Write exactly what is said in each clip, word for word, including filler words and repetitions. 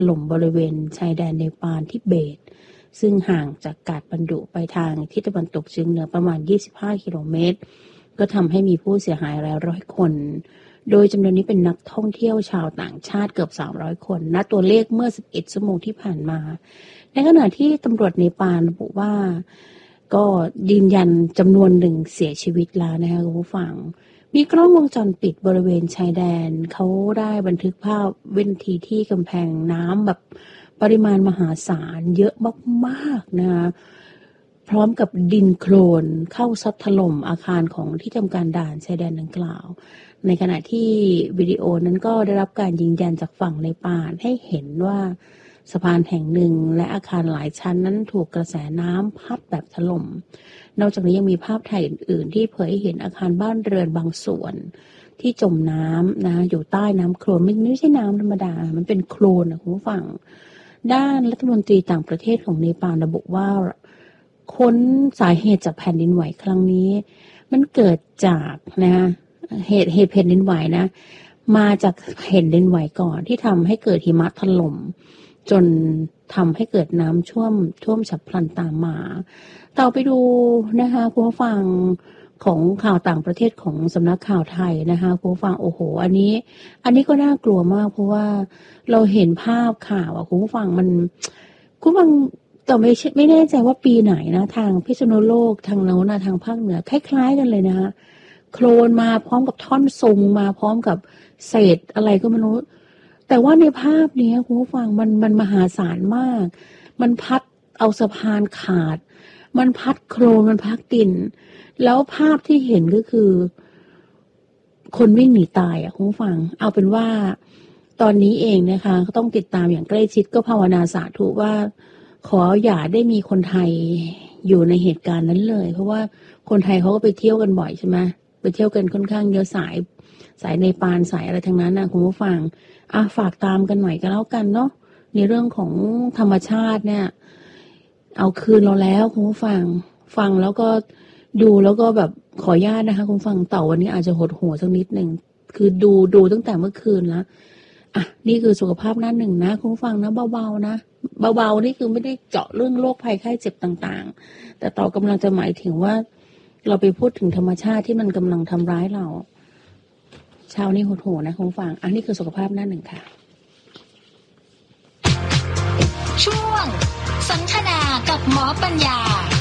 ล่มบริเวณชายแดนเนปาลทิเบตซึ่งห่างจากกาฐมานดุไปทางทิศตะวันตกเฉียงเหนือประมาณยี่สิบห้ากิโลเมตรก็ทำให้มีผู้เสียหายหลายร้อยคนโดยจำนวนนี้เป็นนักท่องเที่ยวชาวต่างชาติเกือบสามร้อยคนณตัวเลขเมื่อสิบเอ็ดชั่วโมงที่ผ่านมาในขณะที่ตำรวจเนปาลระบุว่าก็ยืนยันจำนวนหนึ่งเสียชีวิตแล้วนะคะคุณผู้ฟังมีกล้องวงจรปิดบริเวณชายแดนเขาได้บันทึกภาพวินาทีที่กำแพงน้ำแบบปริมาณมหาศาลเยอะมากๆนะคะพร้อมกับดินโคลนเข้าซัดถล่มอาคารของที่ทำการด่านชายแดนดังกล่าวในขณะที่วิดีโอนั้นก็ได้รับการยืนยันจากฝั่งเนปาลให้เห็นว่าสะพานแห่งหนึ่งและอาคารหลายชั้นนั้นถูกกระแสน้ำพัดแบบถล่มนอกจากนี้ยังมีภาพถ่ายอื่นๆที่เผยให้เห็นอาคารบ้านเรือนบางส่วนที่จมน้ำนะอยู่ใต้น้ำโคลนไม่ไม่ใช่น้ำธรรมดามันเป็นโคลนนะคุณผู้ฟังด้านรัฐมนตรีต่างประเทศของเนปาลระบุว่าค้นสาเหตุจากแผ่นดินไหวครั้งนี้มันเกิดจากนะเหตุเหตุแผ่นดินไหวนะมาจากแผ่นดินไหวก่อนที่ทำให้เกิดหิมะถล่มจนทำให้เกิดน้ำท่วมท่วมฉับพลันตามมาต่อไปดูนะคะผู้ฟังของข่าวต่างประเทศของสำนักข่าวไทยนะคะผู้ฟังโอ้โหอันนี้อันนี้ก็น่ากลัวมากเพราะว่าเราเห็นภาพข่าวอ่ะคุณผู้ฟังมันคุณผู้ฟังแต่ไม่ไม่แน่ใจว่าปีไหนนะทางพิษณุโลกทางโน้นนะทางภาคเหนือคล้ายๆกันเลยนะคะโคลนมาพร้อมกับท่อนซุงมาพร้อมกับเศษอะไรก็ไม่รู้แต่ว่าในภาพนี้คุณผู้ฟังมันมันมหาศาลมากมันพัดเอาสะพานขาดมันพัดโคลนมันพัดดินแล้วภาพที่เห็นก็คือคนวิ่งหนีตายอ่ะคุณผู้ฟังเอาเป็นว่าตอนนี้เองนะคะก็ต้องติดตามอย่างใกล้ชิดก็ภาวนาสาธุว่าขออย่าได้มีคนไทยอยู่ในเหตุการณ์นั้นเลยเพราะว่าคนไทยเขาก็ไปเที่ยวกันบ่อยใช่ไหมไปเที่ยวกันค่อนข้างเยอะสายสายเนปาลสายอะไรทั้งนั้นนะคุณผู้ฟังอ่ะฝากตามกันหน่อยก็แล้วกันเนาะในเรื่องของธรรมชาติเนี่ยเอาคืนเราแล้วคุณผู้ฟังฟังแล้วก็ดูแล้วก็แบบขออนุญาตนะคะคุณฟังเต่าวันนี้อาจจะหดหัวสักนิดหนึ่งคือดูดูตั้งแต่เมื่อคืนแล้วอ่ะนี่คือสุขภาพหน้าหนึ่งนะคุณฟังนะเบาๆนะเบาๆนี่คือไม่ได้เจาะเรื่องโรคภัยไข้เจ็บต่างๆแต่ต่อกำลังจะหมายถึงว่าเราไปพูดถึงธรรมชาติที่มันกำลังทำร้ายเราเช้านี้หดหัวนะคุณฟังอันนี้คือสุขภาพหน้าหนึ่งค่ะช่วงสนทนากับหมอปัญญา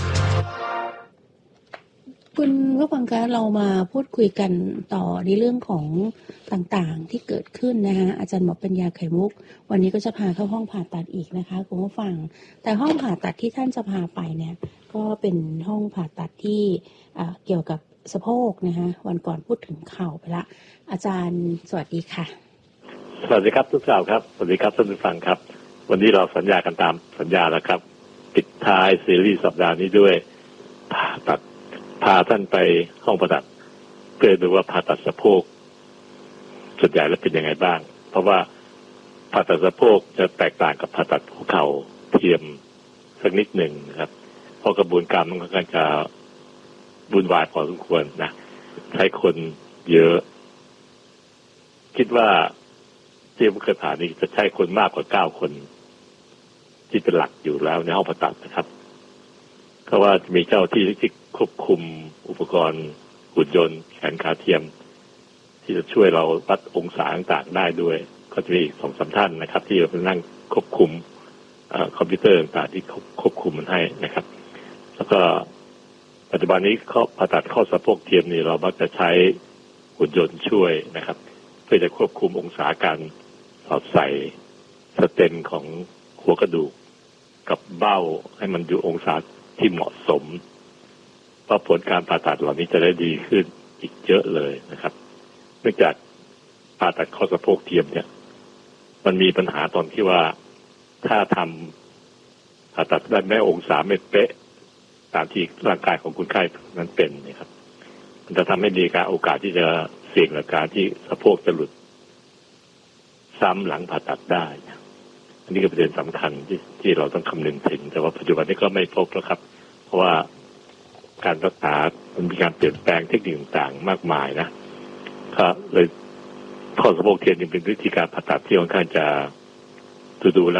คุณผู้ฟังคะเรามาพูดคุยกันต่อในเรื่องของต่างๆที่เกิดขึ้นนะคะอาจารย์หมอปัญญาไข่มุกวันนี้ก็จะพาเข้าห้องผ่าตัดอีกนะคะคุณผู้ฟังแต่ห้องผ่าตัดที่ท่านจะพาไปเนี่ยก็เป็นห้องผ่าตัดที่เกี่ยวกับสะโพกนะคะวันก่อนพูดถึงเข่าไปละอาจารย์สวัสดีค่ะสวัสดีครับทุกท่านครับสวัสดีครับท่านผู้ฟังครับวันนี้เราสัญญากันตามสัญญาแล้วครับปิดท้ายซีรีส์สัปดาห์นี้ด้วยผ่าตัดพาท่านไปห้องผ่าตัดเพื่อดูว่าผ่าตัดสะโพกส่วนใหญ่แล้วเป็นยังไงบ้างเพราะว่าผ่าตัดสะโพกจะแตกต่างกับผ่าตัดหัวเข่าเทียมสักนิดหนึ่งนะครับเพราะกระบวนการมันก็จะวุ่นวายพอสมควรนะใช้คนเยอะคิดว่าที่ผมเคยผ่านนี่จะใช้คนมากกว่าเก้าคนที่เป็นหลักอยู่แล้วในห้องผ่าตัดนะครับเพราะว่ามีเจ้าที่ที่ควบคุมอุปกรณ์หุ่นยนต์แขนขาเทียมที่จะช่วยเราวัดองศาต่างๆได้ด้วยก็จะมีสองสามท่านนะครับที่จะนั่งควบคุมคอมพิวเตอร์ต่างๆที่ควบคุมมันให้นะครับแล้วก็ปัจจุบันนี้เขาผ่าตัดข้อสะโพกเทียมนี่เรามักจะใช้หุ่นยนต์ช่วยนะครับเพื่อจะควบคุมองศาการสอดใส่สเต็มของหัวกระดูกกับเบ้าให้มันอยู่องศาที่เหมาะสมเพราะผลการผ่าตัดเหล่านี้จะได้ดีขึ้นอีกเยอะเลยนะครับเนื่องจากผ่าตัดข้อสะโพกเทียมเนี่ยมันมีปัญหาตอนที่ว่าถ้าทำผ่าตัดได้ไม่องศาไม่เป๊ะตามที่ร่างกายของคนไข้นั้นเป็นนะครับมันจะทำให้มีการโอกาสที่จะเสี่ยงกับการที่สะโพกจะหลุดซ้ำหลังผ่าตัดได้อันนี้ก็เป็นประเด็นสำคัญที่ที่เราต้องคำนึงถึงแต่ว่าปัจจุบันนี้ก็ไม่พบแล้วครับเพราะว่าการรักษามันมีการเปลี่ยนแปลงเทคนิคต่างๆมากมายนะครับเลยข้อสะโพกเทียมยังเป็นวิธีการผ่าตัดที่ค่อนข้างจะดูๆแล้ว